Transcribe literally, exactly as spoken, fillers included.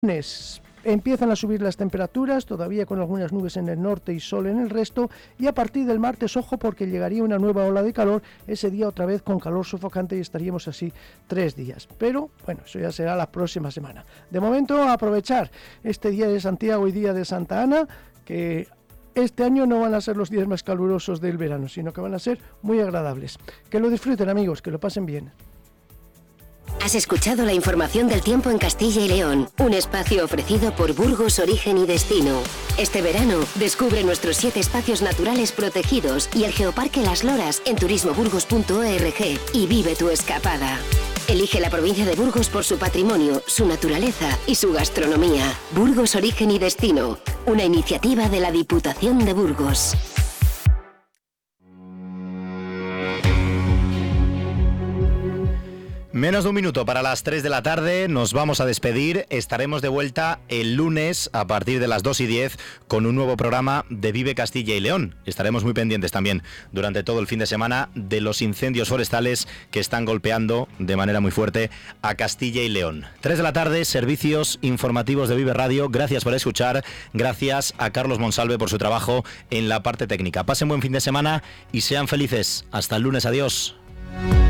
lunes empiezan a subir las temperaturas, todavía con algunas nubes en el norte y sol en el resto, y a partir del martes, ojo, porque llegaría una nueva ola de calor, ese día otra vez con calor sofocante y estaríamos así tres días. Pero, bueno, eso ya será la próxima semana. De momento, a aprovechar este día de Santiago y día de Santa Ana, que este año no van a ser los días más calurosos del verano, sino que van a ser muy agradables. Que lo disfruten, amigos, que lo pasen bien. Has escuchado la información del tiempo en Castilla y León, un espacio ofrecido por Burgos Origen y Destino. Este verano, descubre nuestros siete espacios naturales protegidos y el Geoparque Las Loras en turismo burgos punto org y vive tu escapada. Elige la provincia de Burgos por su patrimonio, su naturaleza y su gastronomía. Burgos Origen y Destino, una iniciativa de la Diputación de Burgos. Menos de un minuto para las tres de la tarde, nos vamos a despedir, estaremos de vuelta el lunes a partir de las dos y diez con un nuevo programa de Vive Castilla y León. Estaremos muy pendientes también durante todo el fin de semana de los incendios forestales que están golpeando de manera muy fuerte a Castilla y León. tres de la tarde, servicios informativos de Vive Radio, gracias por escuchar, gracias a Carlos Monsalve por su trabajo en la parte técnica. Pasen buen fin de semana y sean felices. Hasta el lunes, adiós.